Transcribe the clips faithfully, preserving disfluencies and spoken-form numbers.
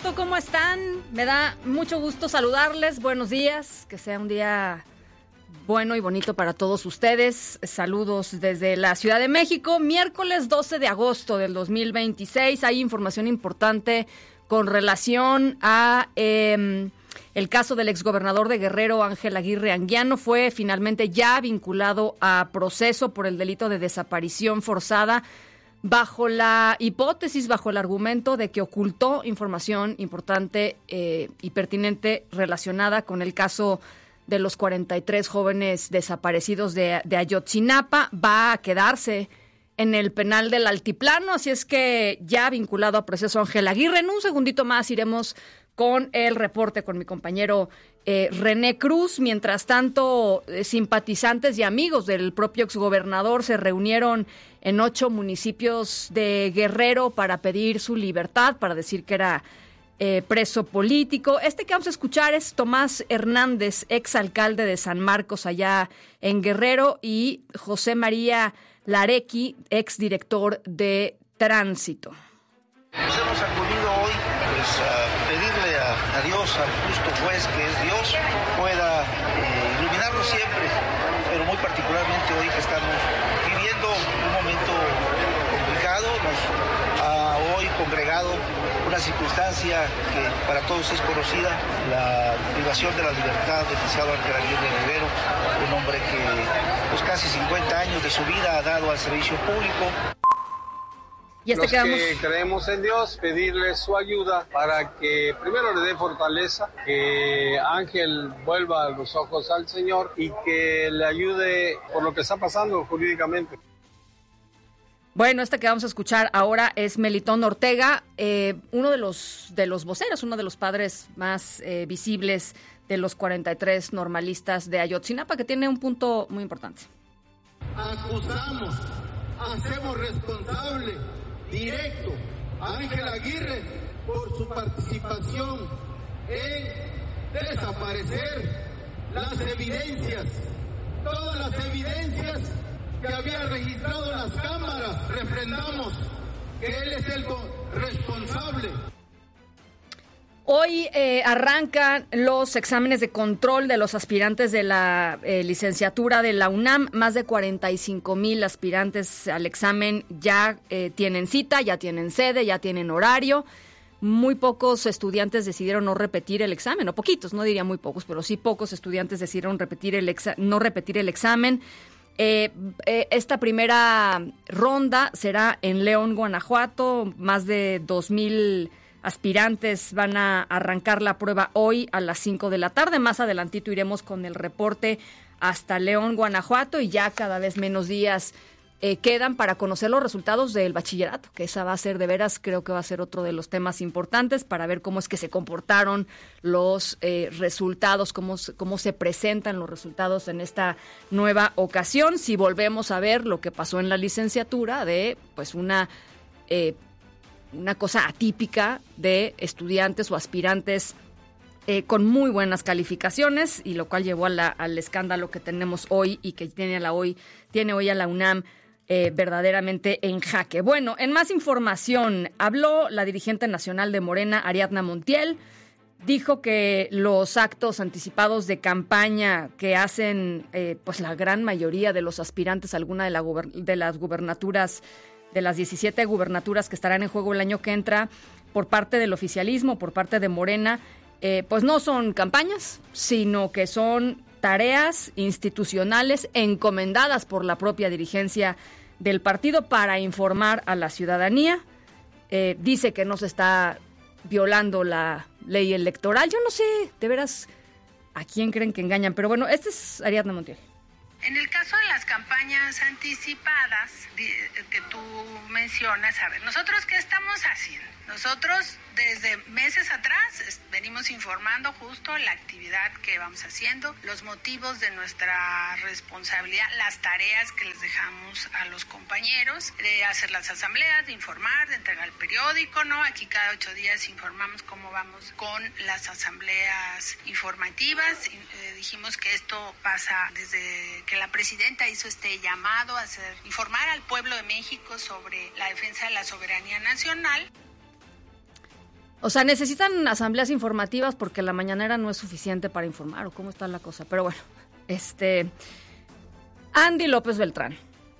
Gusto, ¿cómo están? Me da mucho gusto saludarles. Buenos días, que sea un día bueno y bonito para todos ustedes. Saludos desde la Ciudad de México. Miércoles doce de agosto del dos mil veintiséis. Hay información importante con relación a eh, el caso del exgobernador de Guerrero, Ángel Aguirre Anguiano. Fue finalmente ya vinculado a proceso por el delito de desaparición forzada, bajo la hipótesis, bajo el argumento de que ocultó información importante eh, y pertinente relacionada con el caso de los cuarenta y tres jóvenes desaparecidos de, de Ayotzinapa. Va a quedarse en el penal del Altiplano, así es que ya vinculado a proceso Ángel Aguirre. En un segundito más iremos con el reporte con mi compañero eh, René Cruz. Mientras tanto, eh, simpatizantes y amigos del propio exgobernador se reunieron en ocho municipios de Guerrero para pedir su libertad, para decir que era eh, preso político. Este que vamos a escuchar es Tomás Hernández, exalcalde de San Marcos allá en Guerrero, y José María Larequi, exdirector de Tránsito. Nos hemos acudido hoy pues, a pedirle a, a Dios, al justo juez que es Dios, pueda eh, iluminarnos siempre, pero muy particularmente hoy que estamos viviendo un momento complicado. Nos ha hoy congregado una circunstancia que para todos es conocida, la privación de la libertad del licenciado Ángel Aguirre Rivero, un hombre que pues, casi cincuenta años de su vida ha dado al servicio público. Y este Los quedamos... que creemos en Dios, pedirle su ayuda para que primero le dé fortaleza, que Ángel vuelva los ojos al Señor y que le ayude por lo que está pasando jurídicamente. Bueno, este que vamos a escuchar ahora es Melitón Ortega, eh, uno de los de los voceros, uno de los padres más eh, visibles de los cuarenta y tres normalistas de Ayotzinapa, que tiene un punto muy importante. Acusamos, hacemos responsable directo a Ángel Aguirre por su participación en desaparecer las evidencias, todas las evidencias que había registrado las cámaras. Refrendamos que él es el responsable. Hoy eh, arrancan los exámenes de control de los aspirantes de la eh, licenciatura de la UNAM. Más de cuarenta y cinco mil aspirantes al examen ya eh, tienen cita, ya tienen sede, ya tienen horario. Muy pocos estudiantes decidieron no repetir el examen, o poquitos, no diría muy pocos, pero sí pocos estudiantes decidieron repetir el exa- no repetir el examen. Eh, eh, esta primera ronda será en León, Guanajuato. Más de dos mil aspirantes van a arrancar la prueba hoy a las cinco de la tarde. Más adelantito iremos con el reporte hasta León, Guanajuato, y ya cada vez menos días eh, quedan para conocer los resultados del bachillerato, que esa va a ser de veras, creo que va a ser otro de los temas importantes para ver cómo es que se comportaron los eh, resultados, cómo, cómo se presentan los resultados en esta nueva ocasión. Si volvemos a ver lo que pasó en la licenciatura de pues una... Eh, una cosa atípica de estudiantes o aspirantes eh, con muy buenas calificaciones, y lo cual llevó a la, al escándalo que tenemos hoy y que tiene, a la hoy, tiene hoy a la UNAM eh, verdaderamente en jaque. Bueno, en más información, habló la dirigente nacional de Morena, Ariadna Montiel. Dijo que los actos anticipados de campaña que hacen eh, pues la gran mayoría de los aspirantes a alguna de, la guber- de las gubernaturas, de las diecisiete gubernaturas que estarán en juego el año que entra, por parte del oficialismo, por parte de Morena, eh, pues no son campañas, sino que son tareas institucionales encomendadas por la propia dirigencia del partido para informar a la ciudadanía. Eh, dice que no se está violando la ley electoral. Yo no sé, de veras, a quién creen que engañan, pero bueno, este es Ariadna Montiel. En el caso de las campañas anticipadas que tú mencionas, a ver, ¿nosotros qué estamos haciendo? Nosotros desde meses atrás venimos informando justo la actividad que vamos haciendo, los motivos de nuestra responsabilidad, las tareas que les dejamos a los compañeros, de hacer las asambleas, de informar, de entregar el periódico, ¿no? Aquí cada ocho días informamos cómo vamos con las asambleas informativas. Eh, dijimos que esto pasa desde que la presidenta hizo este llamado a hacer, informar al pueblo de México sobre la defensa de la soberanía nacional. O sea, necesitan asambleas informativas porque la mañanera no es suficiente para informar, ¿o cómo está la cosa? Pero bueno, este... Andy López Beltrán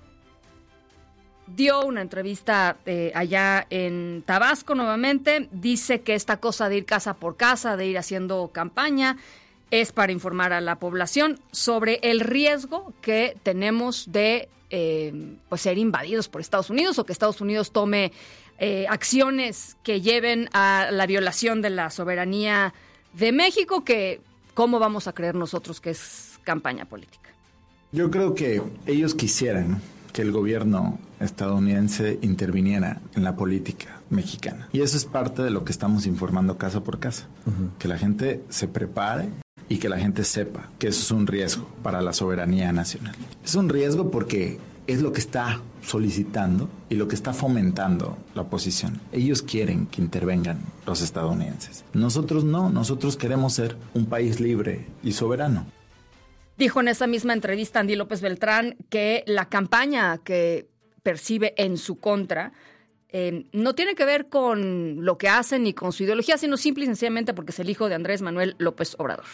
dio una entrevista eh, allá en Tabasco nuevamente. Dice que esta cosa de ir casa por casa, de ir haciendo campaña, es para informar a la población sobre el riesgo que tenemos de eh, pues ser invadidos por Estados Unidos o que Estados Unidos tome eh, acciones que lleven a la violación de la soberanía de México, que cómo vamos a creer nosotros que es campaña política. Yo creo que ellos quisieran que el gobierno estadounidense interviniera en la política mexicana. Y eso es parte de lo que estamos informando casa por casa. Uh-huh. Que la gente se prepare y que la gente sepa que eso es un riesgo para la soberanía nacional. Es un riesgo porque es lo que está solicitando y lo que está fomentando la oposición. Ellos quieren que intervengan los estadounidenses. Nosotros no, nosotros queremos ser un país libre y soberano. Dijo en esa misma entrevista Andy López Beltrán que la campaña que percibe en su contra eh, no tiene que ver con lo que hacen ni con su ideología, sino simple y sencillamente porque es el hijo de Andrés Manuel López Obrador.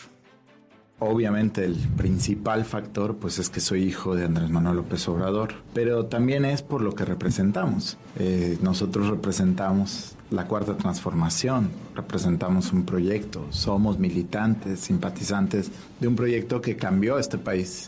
Obviamente el principal factor pues es que soy hijo de Andrés Manuel López Obrador, pero también es por lo que representamos. Eh, nosotros representamos la Cuarta Transformación, representamos un proyecto, somos militantes, simpatizantes de un proyecto que cambió este país.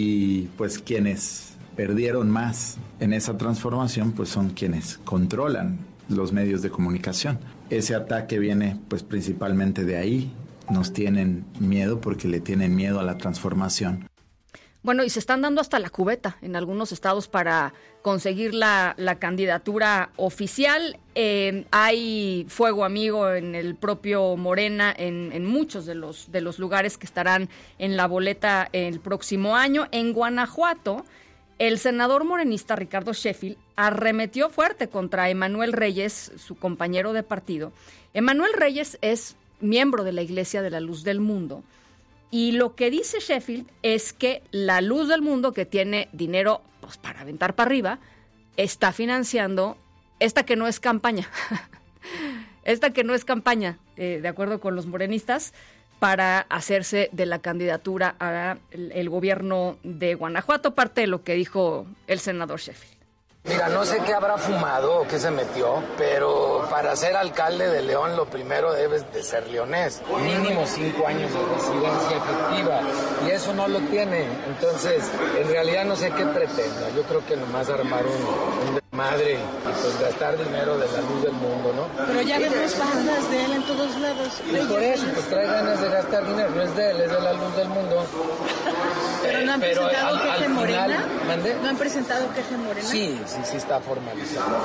Y pues quienes perdieron más en esa transformación pues son quienes controlan los medios de comunicación. Ese ataque viene pues principalmente de ahí. Nos tienen miedo porque le tienen miedo a la transformación. Bueno, y se están dando hasta la cubeta en algunos estados para conseguir la, la candidatura oficial. Eh, hay fuego amigo en el propio Morena, en, en muchos de los, de los lugares que estarán en la boleta el próximo año. En Guanajuato, el senador morenista Ricardo Sheffield arremetió fuerte contra Emanuel Reyes, su compañero de partido. Emanuel Reyes es miembro de la Iglesia de la Luz del Mundo, y lo que dice Sheffield es que la Luz del Mundo, que tiene dinero pues, para aventar para arriba, está financiando esta que no es campaña, esta que no es campaña, eh, de acuerdo con los morenistas, para hacerse de la candidatura al el gobierno de Guanajuato, parte de lo que dijo el senador Sheffield. Mira, no sé qué habrá fumado o qué se metió, pero para ser alcalde de León lo primero debes de ser leonés. Mínimo cinco años de residencia efectiva, y eso no lo tiene. Entonces, en realidad no sé qué pretenda. Yo creo que nomás armar un, un desmadre y pues gastar dinero de la Luz del Mundo, ¿no? Pero ya vemos bandas de él en todos lados. Pues por eso, pues trae ganas de gastar dinero. No es de él, es de la Luz del Mundo. Pero no han Pero presentado al, queje al Morena. final, ¿mande? ¿No han presentado queje Morena? Sí, sí, sí está formalizado.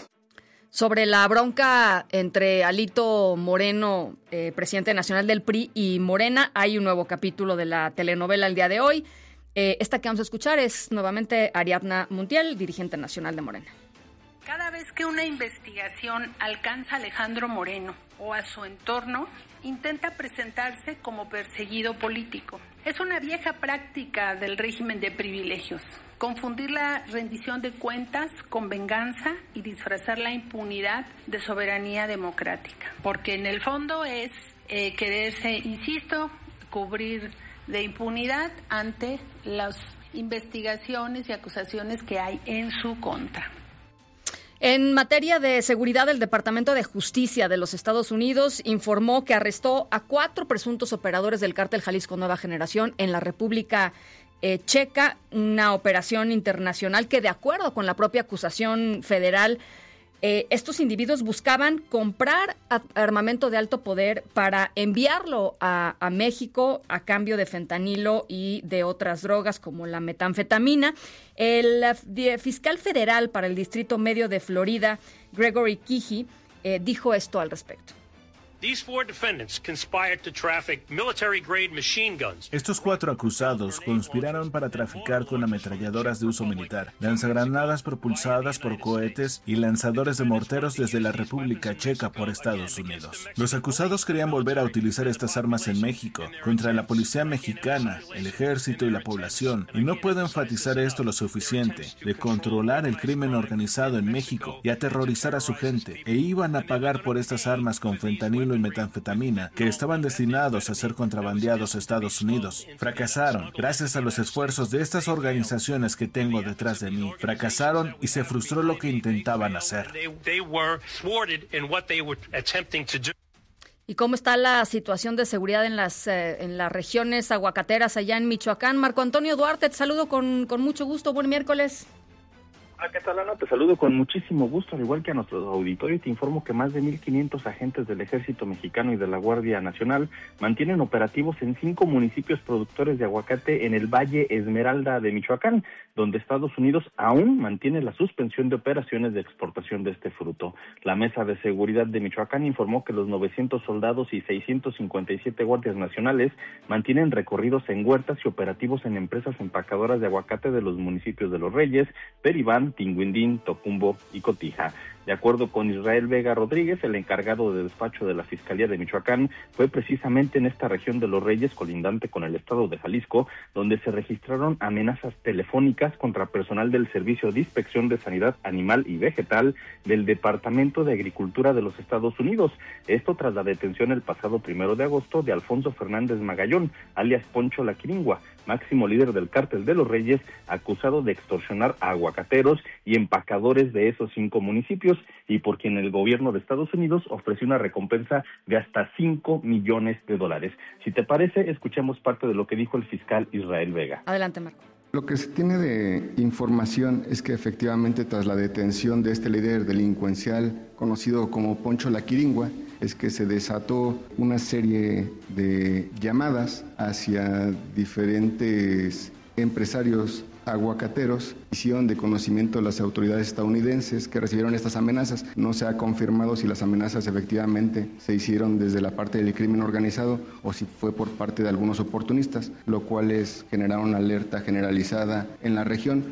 Sobre la bronca entre Alito Moreno, eh, presidente nacional del P R I, y Morena, hay un nuevo capítulo de la telenovela el día de hoy. Eh, esta que vamos a escuchar es nuevamente Ariadna Montiel, dirigente nacional de Morena. Cada vez que una investigación alcanza a Alejandro Moreno o a su entorno, intenta presentarse como perseguido político. Es una vieja práctica del régimen de privilegios. Confundir la rendición de cuentas con venganza y disfrazar la impunidad de soberanía democrática. Porque en el fondo es eh, quererse, insisto, cubrir de impunidad ante las investigaciones y acusaciones que hay en su contra. En materia de seguridad, el Departamento de Justicia de los Estados Unidos informó que arrestó a cuatro presuntos operadores del cártel Jalisco Nueva Generación en la República eh, Checa, una operación internacional que, de acuerdo con la propia acusación federal, eh, estos individuos buscaban comprar armamento de alto poder para enviarlo a, a México a cambio de fentanilo y de otras drogas como la metanfetamina. El uh, fiscal federal para el Distrito Medio de Florida, Gregory Keehy, eh, dijo esto al respecto. Estos cuatro acusados conspiraron para traficar con ametralladoras de uso militar, lanzagranadas propulsadas por cohetes y lanzadores de morteros desde la República Checa por Estados Unidos. Los acusados querían volver a utilizar estas armas en México, contra la policía mexicana, el ejército y la población, y no puedo enfatizar esto lo suficiente, de controlar el crimen organizado en México y aterrorizar a su gente, e iban a pagar por estas armas con fentanilo y metanfetamina que estaban destinados a ser contrabandeados a Estados Unidos. Fracasaron, gracias a los esfuerzos de estas organizaciones que tengo detrás de mí. Fracasaron y se frustró lo que intentaban hacer. ¿Y cómo está la situación de seguridad en las eh, en las regiones aguacateras allá en Michoacán? Marco Antonio Duarte, te saludo con, con mucho gusto. Buen miércoles. Hola, ¿qué tal, Ana? Te saludo con muchísimo gusto, al igual que a nuestro auditorio, y te informo que más de mil quinientos agentes del Ejército Mexicano y de la Guardia Nacional mantienen operativos en cinco municipios productores de aguacate en el Valle Esmeralda de Michoacán, donde Estados Unidos aún mantiene la suspensión de operaciones de exportación de este fruto. La Mesa de Seguridad de Michoacán informó que los novecientos soldados y seiscientos cincuenta y siete guardias nacionales mantienen recorridos en huertas y operativos en empresas empacadoras de aguacate de los municipios de Los Reyes, Peribán, Tinguindín, Tocumbo y Cotija. De acuerdo con Israel Vega Rodríguez, el encargado de despacho de la Fiscalía de Michoacán, fue precisamente en esta región de Los Reyes, colindante con el estado de Jalisco, donde se registraron amenazas telefónicas contra personal del Servicio de Inspección de Sanidad Animal y Vegetal del Departamento de Agricultura de los Estados Unidos. Esto tras la detención el pasado primero de agosto de Alfonso Fernández Magallón, alias Poncho La Quiringua, máximo líder del Cártel de Los Reyes, acusado de extorsionar a aguacateros y empacadores de esos cinco municipios, y por quien el gobierno de Estados Unidos ofreció una recompensa de hasta cinco millones de dólares. Si te parece, escuchemos parte de lo que dijo el fiscal Israel Vega. Adelante, Marco. Lo que se tiene de información es que efectivamente tras la detención de este líder delincuencial conocido como Poncho La Quiringua, es que se desató una serie de llamadas hacia diferentes empresarios aguacateros, hicieron de conocimiento las autoridades estadounidenses que recibieron estas amenazas. No se ha confirmado si las amenazas efectivamente se hicieron desde la parte del crimen organizado o si fue por parte de algunos oportunistas, lo cual es generar una alerta generalizada en la región.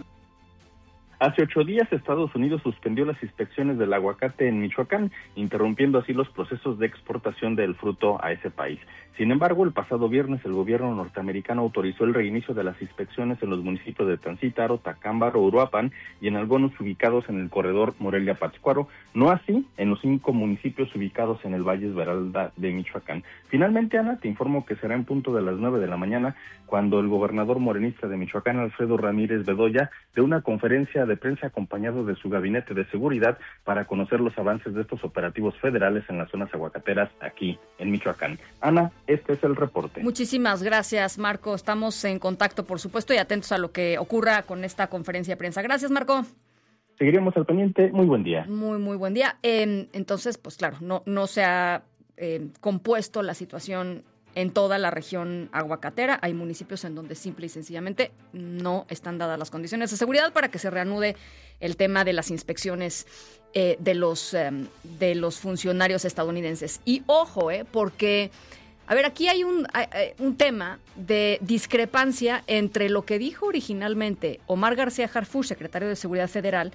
Hace ocho días, Estados Unidos suspendió las inspecciones del aguacate en Michoacán, interrumpiendo así los procesos de exportación del fruto a ese país. Sin embargo, el pasado viernes el gobierno norteamericano autorizó el reinicio de las inspecciones en los municipios de Tancítaro, Tacámbaro, Uruapan y en algunos ubicados en el corredor Morelia-Pátzcuaro, no así en los cinco municipios ubicados en el Valle Esmeralda de Michoacán. Finalmente, Ana, te informo que será en punto de las nueve de la mañana cuando el gobernador morenista de Michoacán, Alfredo Ramírez Bedoya, dé una conferencia de prensa acompañado de su gabinete de seguridad para conocer los avances de estos operativos federales en las zonas aguacateras aquí en Michoacán. Ana, este es el reporte. Muchísimas gracias, Marco. Estamos en contacto, por supuesto, y atentos a lo que ocurra con esta conferencia de prensa. Gracias, Marco. Seguiremos al pendiente. Muy buen día. Muy, muy buen día. Eh, entonces, pues claro, no, no se ha eh, compuesto la situación en toda la región aguacatera. Hay municipios en donde simple y sencillamente no están dadas las condiciones de seguridad para que se reanude el tema de las inspecciones eh, de los eh, de los funcionarios estadounidenses. Y ojo, eh, porque, a ver, aquí hay un, hay, un tema de discrepancia entre lo que dijo originalmente Omar García Harfuch, secretario de Seguridad Federal,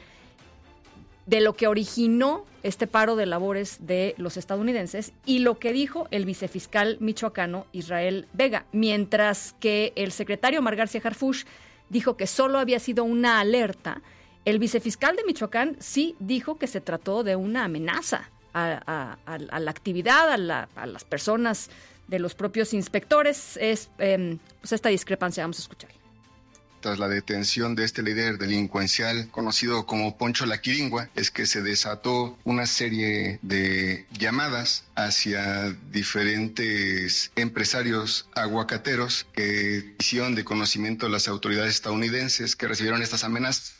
de lo que originó este paro de labores de los estadounidenses y lo que dijo el vicefiscal michoacano Israel Vega, mientras que el secretario Omar García Harfuch dijo que solo había sido una alerta. El vicefiscal de Michoacán sí dijo que se trató de una amenaza a, a, a la actividad, a, la, a las personas de los propios inspectores. Es eh, pues esta discrepancia, vamos a escuchar. Tras la detención de este líder delincuencial conocido como Poncho La Quiringua, es que se desató una serie de llamadas hacia diferentes empresarios aguacateros que hicieron de conocimiento a las autoridades estadounidenses que recibieron estas amenazas.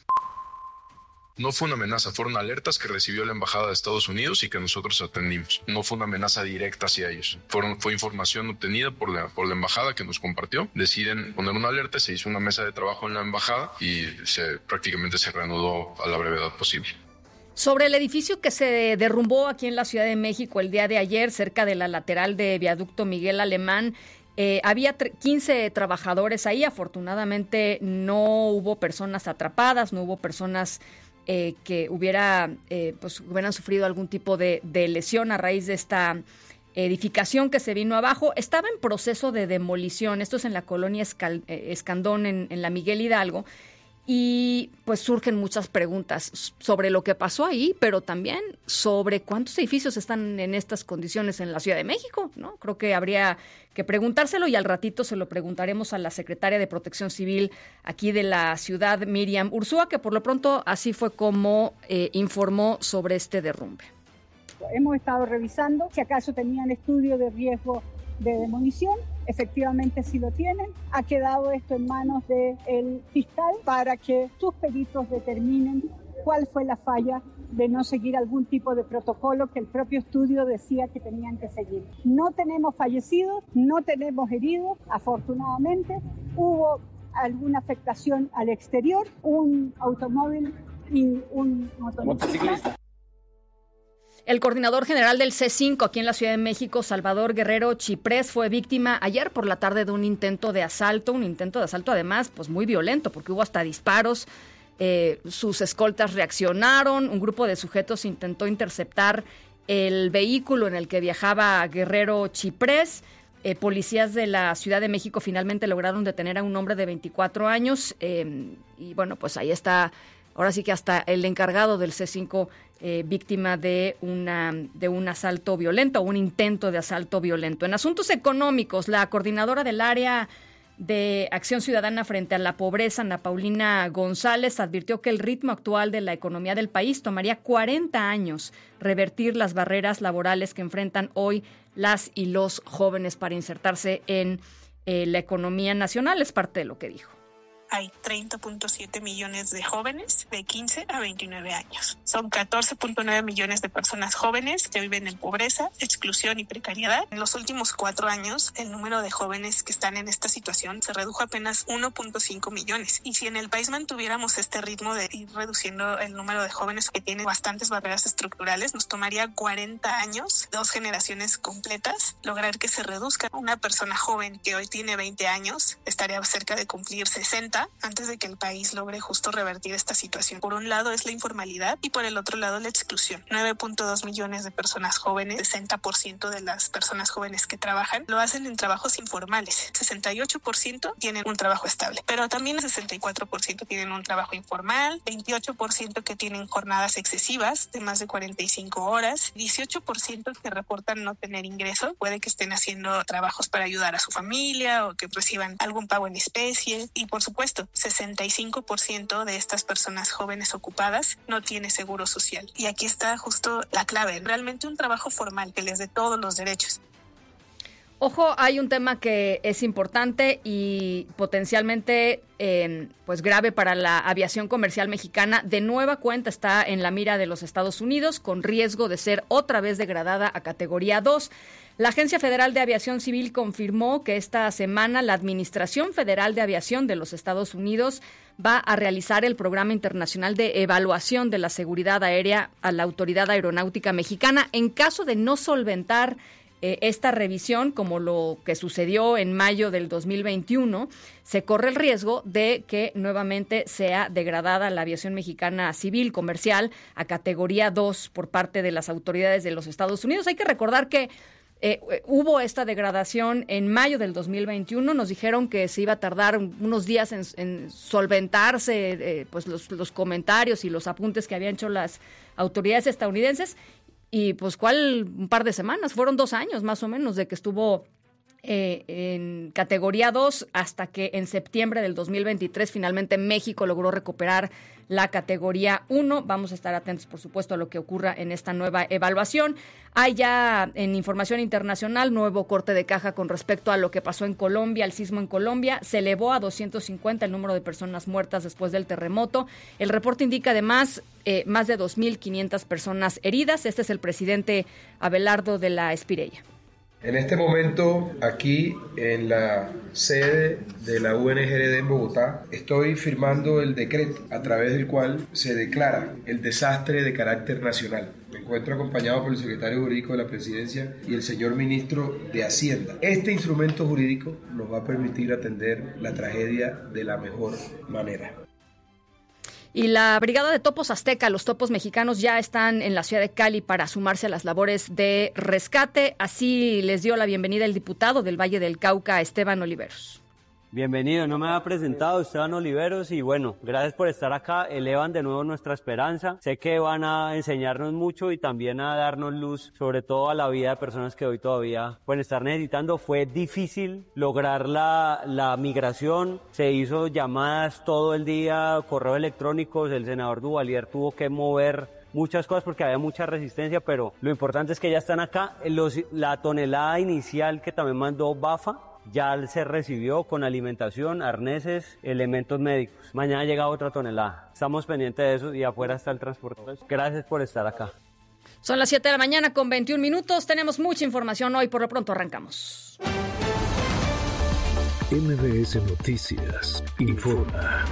No fue una amenaza, fueron alertas que recibió la Embajada de Estados Unidos y que nosotros atendimos. No fue una amenaza directa hacia ellos. Fueron, fue información obtenida por la, por la Embajada que nos compartió. Deciden poner una alerta, se hizo una mesa de trabajo en la Embajada y se, prácticamente se reanudó a la brevedad posible. Sobre el edificio que se derrumbó aquí en la Ciudad de México el día de ayer, cerca de la lateral de Viaducto Miguel Alemán, eh, había quince trabajadores ahí. Afortunadamente no hubo personas atrapadas, no hubo personas eh, que hubiera, eh, pues, hubieran sufrido algún tipo de, de lesión a raíz de esta edificación que se vino abajo. Estaba en proceso de demolición. Esto es en la colonia Escal, eh, Escandón, en, en la Miguel Hidalgo. Y pues surgen muchas preguntas sobre lo que pasó ahí, pero también sobre cuántos edificios están en estas condiciones en la Ciudad de México, ¿no? Creo que habría que preguntárselo y al ratito se lo preguntaremos a la secretaria de Protección Civil aquí de la ciudad, Miriam Ursúa, que por lo pronto así fue como eh, informó sobre este derrumbe. Hemos estado revisando si acaso tenían estudio de riesgo de demolición. Efectivamente sí lo tienen. Ha quedado esto en manos del fiscal para que sus peritos determinen cuál fue la falla de no seguir algún tipo de protocolo que el propio estudio decía que tenían que seguir. No tenemos fallecidos, no tenemos heridos, afortunadamente. Hubo alguna afectación al exterior, un automóvil y un motociclista. El coordinador general del C cinco aquí en la Ciudad de México, Salvador Guerrero Chiprés, fue víctima ayer por la tarde de un intento de asalto, un intento de asalto además pues muy violento porque hubo hasta disparos, eh, sus escoltas reaccionaron, un grupo de sujetos intentó interceptar el vehículo en el que viajaba Guerrero Chiprés. Eh, policías de la Ciudad de México finalmente lograron detener a un hombre de veinticuatro años eh, y bueno, pues ahí está. Ahora sí que hasta el encargado del C cinco, eh, víctima de, una, de un asalto violento, un intento de asalto violento. En asuntos económicos, la coordinadora del área de Acción Ciudadana frente a la pobreza, Ana Paulina González, advirtió que el ritmo actual de la economía del país tomaría cuarenta años revertir las barreras laborales que enfrentan hoy las y los jóvenes para insertarse en eh, la economía nacional. Es parte de lo que dijo. Hay treinta punto siete millones de jóvenes de quince a veintinueve años. Son catorce punto nueve millones de personas jóvenes que viven en pobreza, exclusión y precariedad. En los últimos cuatro años, el número de jóvenes que están en esta situación se redujo a apenas uno punto cinco millones. Y si en el país mantuviéramos este ritmo de ir reduciendo el número de jóvenes que tienen bastantes barreras estructurales, nos tomaría cuarenta años, dos generaciones completas, lograr que se reduzca. Una persona joven que hoy tiene veinte años estaría cerca de cumplir sesenta antes de que el país logre justo revertir esta situación. Por un lado es la informalidad y por el otro lado la exclusión. nueve punto dos millones de personas jóvenes, sesenta por ciento de las personas jóvenes que trabajan lo hacen en trabajos informales. sesenta y ocho por ciento tienen un trabajo estable, pero también el sesenta y cuatro por ciento tienen un trabajo informal, veintiocho por ciento que tienen jornadas excesivas de más de cuarenta y cinco horas, dieciocho por ciento que reportan no tener ingreso, puede que estén haciendo trabajos para ayudar a su familia o que reciban algún pago en especie y por supuesto sesenta y cinco por ciento de estas personas jóvenes ocupadas no tiene seguro social. Y aquí está justo la clave, realmente un trabajo formal que les dé todos los derechos. Ojo, hay un tema que es importante y potencialmente eh, pues grave para la aviación comercial mexicana. De nueva cuenta está en la mira de los Estados Unidos con riesgo de ser otra vez degradada a categoría dos. La Agencia Federal de Aviación Civil confirmó que esta semana la Administración Federal de Aviación de los Estados Unidos va a realizar el Programa Internacional de Evaluación de la Seguridad Aérea a la Autoridad Aeronáutica Mexicana. En caso de no solventar eh, esta revisión, como lo que sucedió en mayo del dos mil veintiuno, se corre el riesgo de que nuevamente sea degradada la aviación mexicana civil, comercial, a categoría dos por parte de las autoridades de los Estados Unidos. Hay que recordar que Eh, hubo esta degradación en mayo del dos mil veintiuno, nos dijeron que se iba a tardar unos días en, en solventarse eh, pues los, los comentarios y los apuntes que habían hecho las autoridades estadounidenses y pues cuál un par de semanas, fueron dos años más o menos de que estuvo eh, en categoría dos hasta que en septiembre del dos mil veintitrés finalmente México logró recuperar la categoría uno. Vamos a estar atentos, por supuesto, a lo que ocurra en esta nueva evaluación. Hay ya en información internacional nuevo corte de caja con respecto a lo que pasó en Colombia, el sismo en Colombia. Se elevó a doscientos cincuenta el número de personas muertas después del terremoto. El reporte indica además eh, más de dos mil quinientas personas heridas. Este es el presidente Abelardo de la Espirella. En este momento, aquí en la sede de la U N G R D en Bogotá, estoy firmando el decreto a través del cual se declara el desastre de carácter nacional. Me encuentro acompañado por el secretario jurídico de la Presidencia y el señor ministro de Hacienda. Este instrumento jurídico nos va a permitir atender la tragedia de la mejor manera. Y la Brigada de Topos Azteca, los topos mexicanos, ya están en la ciudad de Cali para sumarse a las labores de rescate. Así les dio la bienvenida el diputado del Valle del Cauca, Esteban Oliveros. Bienvenido, no me había presentado, Esteban Oliveros, y bueno, gracias por estar acá, elevan de nuevo nuestra esperanza. Sé que van a enseñarnos mucho y también a darnos luz, sobre todo a la vida de personas que hoy todavía pueden estar necesitando. Fue difícil lograr la, la migración, se hizo llamadas todo el día, correos electrónicos, el senador Duvalier tuvo que mover muchas cosas porque había mucha resistencia, pero lo importante es que ya están acá. Los, la tonelada inicial que también mandó Bafa ya se recibió con alimentación, arneses, elementos médicos. Mañana llega otra tonelada. Estamos pendientes de eso y afuera está el transporte. Gracias por estar acá. Son las siete de la mañana con veintiún minutos. Tenemos mucha información hoy. Por lo pronto arrancamos. M B S Noticias informa.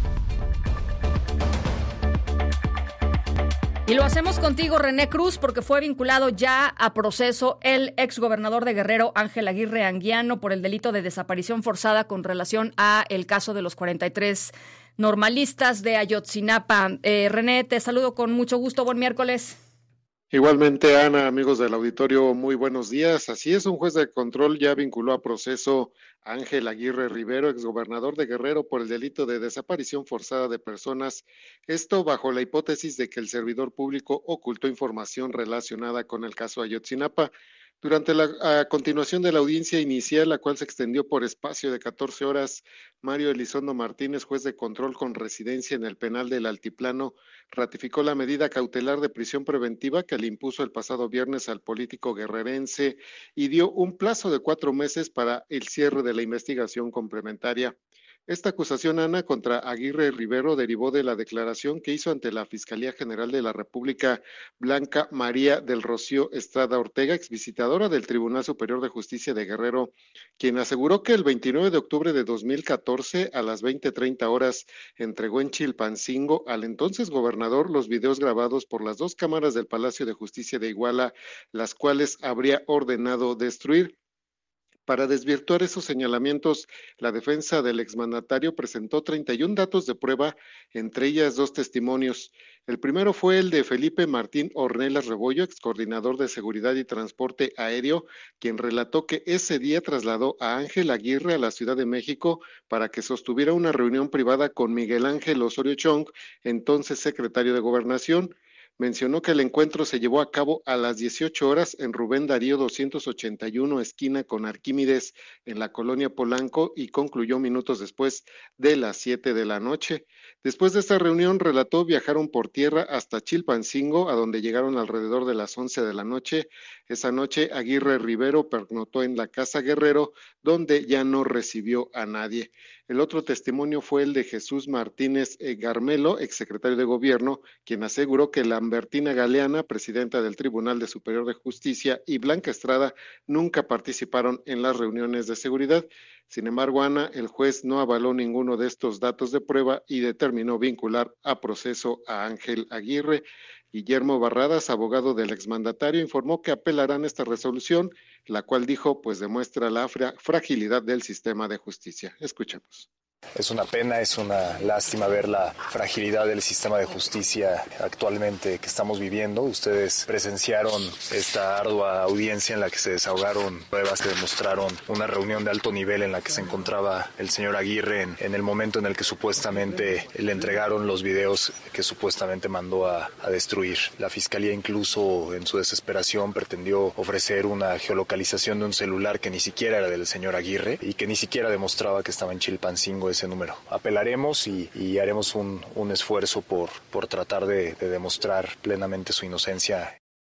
Y lo hacemos contigo, René Cruz, porque fue vinculado ya a proceso el exgobernador de Guerrero, Ángel Aguirre Anguiano, por el delito de desaparición forzada con relación a el caso de los cuarenta y tres normalistas de Ayotzinapa. Eh, René, te saludo con mucho gusto. Buen miércoles. Igualmente, Ana, amigos del auditorio, muy buenos días. Así es, un juez de control ya vinculó a proceso a Ángel Aguirre Rivero, exgobernador de Guerrero, por el delito de desaparición forzada de personas. Esto bajo la hipótesis de que el servidor público ocultó información relacionada con el caso Ayotzinapa. Durante la a continuación de la audiencia inicial, la cual se extendió por espacio de catorce horas, Mario Elizondo Martínez, juez de control con residencia en el penal del Altiplano, ratificó la medida cautelar de prisión preventiva que le impuso el pasado viernes al político guerrerense y dio un plazo de cuatro meses para el cierre de la investigación complementaria. Esta acusación, Ana, contra Aguirre Rivero derivó de la declaración que hizo ante la Fiscalía General de la República Blanca María del Rocío Estrada Ortega, exvisitadora del Tribunal Superior de Justicia de Guerrero, quien aseguró que el veintinueve de octubre de dos mil catorce a las veinte treinta horas entregó en Chilpancingo al entonces gobernador los videos grabados por las dos cámaras del Palacio de Justicia de Iguala, las cuales habría ordenado destruir. Para desvirtuar esos señalamientos, la defensa del exmandatario presentó treinta y un datos de prueba, entre ellas dos testimonios. El primero fue el de Felipe Martín Ornelas Rebollo, excoordinador de Seguridad y Transporte Aéreo, quien relató que ese día trasladó a Ángel Aguirre a la Ciudad de México para que sostuviera una reunión privada con Miguel Ángel Osorio Chong, entonces secretario de Gobernación. Mencionó que el encuentro se llevó a cabo a las dieciocho horas en Rubén Darío doscientos ochenta y uno, esquina con Arquímedes, en la colonia Polanco, y concluyó minutos después de las siete de la noche. Después de esta reunión, relató, viajaron por tierra hasta Chilpancingo, a donde llegaron alrededor de las once de la noche. Esa noche, Aguirre Rivero pernoctó en la Casa Guerrero, donde ya no recibió a nadie. El otro testimonio fue el de Jesús Martínez Garmelo, exsecretario de Gobierno, quien aseguró que Lambertina Galeana, presidenta del Tribunal de Superior de Justicia, y Blanca Estrada nunca participaron en las reuniones de seguridad. Sin embargo, Ana, el juez no avaló ninguno de estos datos de prueba y determinó vincular a proceso a Ángel Aguirre. Guillermo Barradas, abogado del exmandatario, informó que apelarán esta resolución, la cual dijo pues demuestra la fra- fragilidad del sistema de justicia. Escuchemos. Es una pena, es una lástima ver la fragilidad del sistema de justicia actualmente que estamos viviendo. Ustedes presenciaron esta ardua audiencia en la que se desahogaron pruebas que demostraron una reunión de alto nivel en la que se encontraba el señor Aguirre en, en el momento en el que supuestamente le entregaron los videos que supuestamente mandó a, a destruir. La fiscalía incluso en su desesperación pretendió ofrecer una geolocalización de un celular que ni siquiera era del señor Aguirre y que ni siquiera demostraba que estaba en Chilpancingo ese número. Apelaremos y, y haremos un, un esfuerzo por, por tratar de, de demostrar plenamente su inocencia.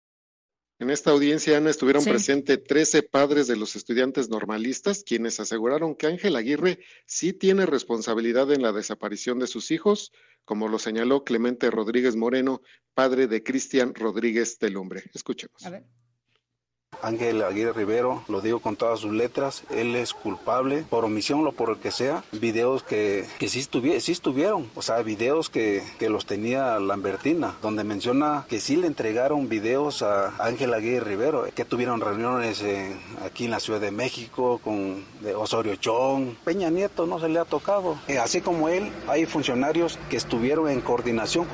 En esta audiencia, Ana, estuvieron Sí. presentes trece padres de los estudiantes normalistas, quienes aseguraron que Ángel Aguirre sí tiene responsabilidad en la desaparición de sus hijos, como lo señaló Clemente Rodríguez Moreno, padre de Cristian Rodríguez Telumbre. Escuchemos. A ver. Ángel Aguirre Rivero, lo digo con todas sus letras, él es culpable por omisión o por lo que sea, videos que, que sí, estuvi- sí estuvieron, o sea, videos que, que los tenía Lambertina, donde menciona que sí le entregaron videos a Ángel Aguirre Rivero, que tuvieron reuniones eh, aquí en la Ciudad de México con de Osorio Chong, Peña Nieto no se le ha tocado, eh, así como él, hay funcionarios que estuvieron en coordinación